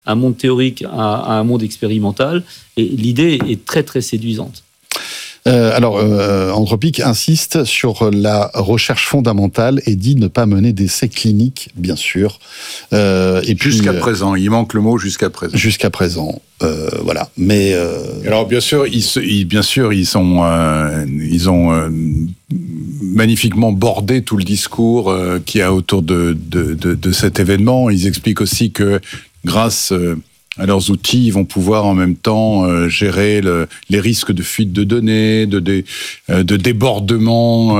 un monde théorique à un monde expérimental. Et l'idée est très, très séduisante. Anthropic insiste sur la recherche fondamentale et dit ne pas mener d'essais cliniques, bien sûr. Jusqu'à présent, il manque le mot jusqu'à présent. Jusqu'à présent, voilà. Mais alors bien sûr, ils ont magnifiquement bordé tout le discours qu'il y a autour de cet événement. Ils expliquent aussi que grâce à leurs outils, ils vont pouvoir en même temps gérer les risques de fuite de données, de débordement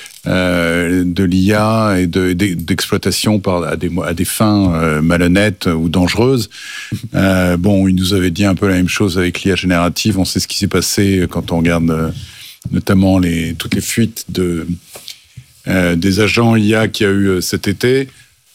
de l'IA et d'exploitation à des fins malhonnêtes ou dangereuses. Ils nous avaient dit un peu la même chose avec l'IA générative. On sait ce qui s'est passé quand on regarde notamment toutes les fuites des agents IA qu'il y a eu cet été.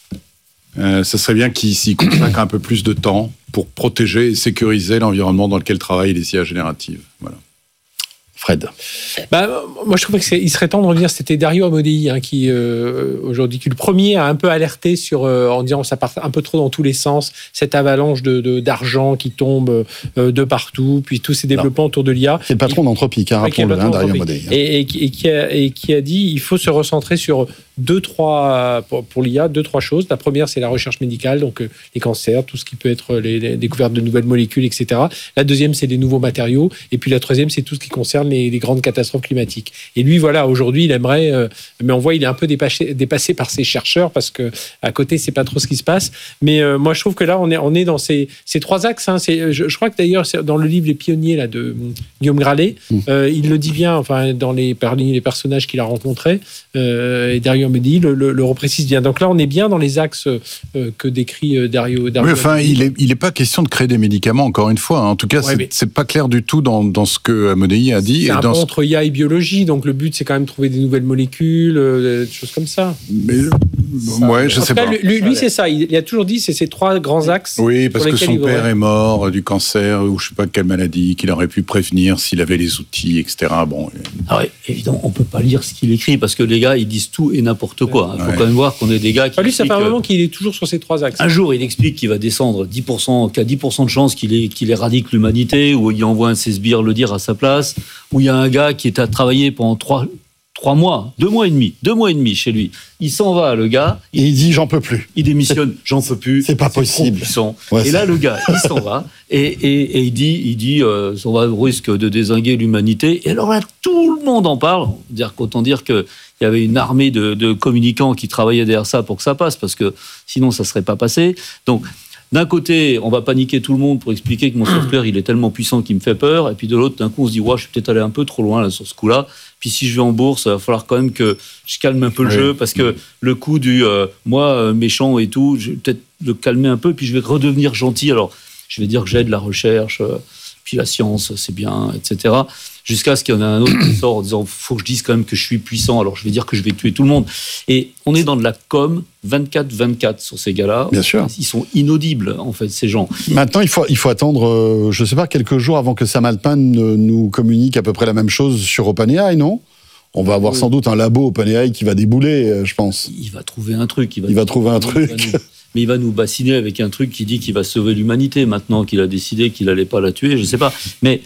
Ça serait bien qu'ils s'y consacrent un peu plus de temps pour protéger et sécuriser l'environnement dans lequel travaillent les IA génératives. Voilà. Fred. Moi, je trouvais qu'il serait temps de revenir. C'était Dario Amodei qui, aujourd'hui, qui est le premier à un peu alerter en disant ça part un peu trop dans tous les sens, cette avalanche d'argent qui tombe de partout, puis tous ces développements autour de l'IA. C'est le patron d'Anthropic, rappelons-le, Dario Amodei. Et qui a dit il faut se recentrer sur pour l'IA, 2-3 choses. La première, c'est la recherche médicale, donc les cancers, tout ce qui peut être les découvertes de nouvelles molécules, etc. La deuxième, c'est les nouveaux matériaux. Et puis la troisième, c'est tout ce qui concerne les grandes catastrophes climatiques. Et lui, voilà, aujourd'hui, il aimerait, mais on voit, il est un peu dépassé par ses chercheurs parce que à côté, c'est pas trop ce qui se passe. Mais moi, je trouve que là, on est dans ces 3 axes. Hein. Je crois que d'ailleurs, dans le livre Les Pionniers là de Guillaume Gralet, il le dit bien. Enfin, parmi les personnages qu'il a rencontrés, et Dario Amodei le reprécise bien. Donc là, on est bien dans les axes que décrit Dario. Oui, enfin, il est pas question de créer des médicaments, encore une fois. En tout cas, c'est pas clair du tout dans ce que Amodei a dit. C'est un pont entre IA et biologie, donc le but, c'est quand même de trouver des nouvelles molécules, des choses comme ça. Je sais pas. Lui, c'est ça. Il a toujours dit, c'est ces 3 grands axes. Oui, parce que son père est mort du cancer ou je sais pas quelle maladie qu'il aurait pu prévenir s'il avait les outils, etc. Bon. Ah ouais, évidemment, on peut pas lire ce qu'il écrit parce que les gars, ils disent tout et n'importe quoi. Il faut quand même voir qu'on est des gars qui. Lui, ça fait un moment qu'il est toujours sur ces 3 axes. Un jour, il explique qu'il va descendre 10%, qu'il y a 10% de chances qu'il éradique l'humanité, ou il envoie un de ses sbires le dire à sa place, où il y a un gars qui est à travailler pendant 3 mois, 2 mois et demi chez lui. Il s'en va, le gars. Et il dit, j'en peux plus. Il démissionne, j'en peux plus. C'est pas possible. Et là, le gars, il s'en va. Et il dit, on va au risque de dézinguer l'humanité. Et alors là, tout le monde en parle. Autant dire qu'il y avait une armée de communicants qui travaillaient derrière ça pour que ça passe, parce que sinon, ça serait pas passé. Donc, d'un côté, on va paniquer tout le monde pour expliquer que mon software, il est tellement puissant qu'il me fait peur. Et puis de l'autre, d'un coup, on se dit, je suis peut-être allé un peu trop loin là, sur ce coup-là. Puis si je vais en bourse, il va falloir quand même que je calme un peu le jeu, parce que le coup du méchant et tout, je vais peut-être le calmer un peu, puis je vais redevenir gentil. Alors, je vais dire que j'aide la recherche, puis la science, c'est bien, etc. Jusqu'à ce qu'il y en ait un autre qui sort en disant faut que je dise quand même que je suis puissant, alors je vais dire que je vais tuer tout le monde. Et on est dans de la com 24/24 sur ces gars-là. Bien sûr. Ils sont inaudibles, en fait, ces gens. Maintenant, il faut attendre, je ne sais pas, quelques jours avant que Sam Altman nous communique à peu près la même chose sur OpenAI, non ? On va avoir sans doute un labo OpenAI qui va débouler, je pense. Il va trouver un truc. Il va trouver un truc. Mais il va nous bassiner avec un truc qui dit qu'il va sauver l'humanité maintenant qu'il a décidé qu'il n'allait pas la tuer, je ne sais pas. Mais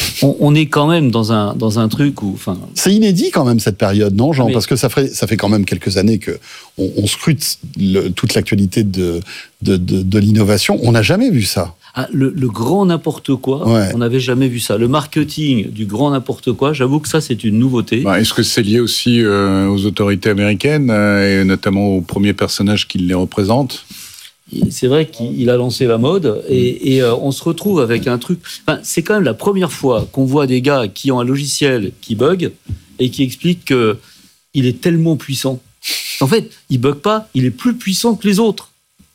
on est quand même dans un truc où... C'est inédit quand même cette période, non, Jean ? Parce que ça fait quand même quelques années qu'on scrute toute l'actualité de l'innovation. On n'a jamais vu ça. Le grand n'importe quoi, on n'avait jamais vu ça. Le marketing du grand n'importe quoi, j'avoue que ça, c'est une nouveauté. Est-ce que c'est lié aussi aux autorités américaines, et notamment au premier personnage qui les représente ? C'est vrai qu'il a lancé la mode, et on se retrouve avec un truc... c'est quand même la première fois qu'on voit des gars qui ont un logiciel qui bug, et qui expliquent qu'il est tellement puissant. En fait, il bug pas, il est plus puissant que les autres.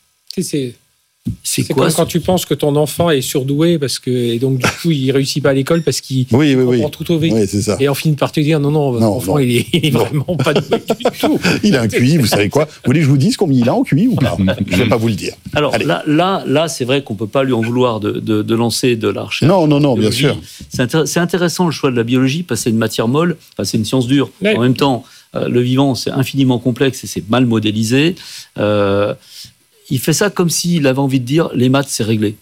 C'est quoi, comme quand tu penses que ton enfant est surdoué et donc du coup il réussit pas à l'école parce qu'il comprend tout au vite. Oui, c'est ça. Et on finit par te dire non, votre enfant il est vraiment pas doué du tout. Il a un QI, vous savez quoi ? Vous voulez que je vous dise combien il a en QI ou pas ? Je vais pas vous le dire. Alors là, c'est vrai qu'on peut pas lui en vouloir de lancer de la recherche. Non, bien sûr. C'est intéressant le choix de la biologie parce que c'est une matière molle, c'est une science dure. Ouais. En même temps, le vivant c'est infiniment complexe et c'est mal modélisé. il fait ça comme s'il avait envie de dire les maths, c'est réglé.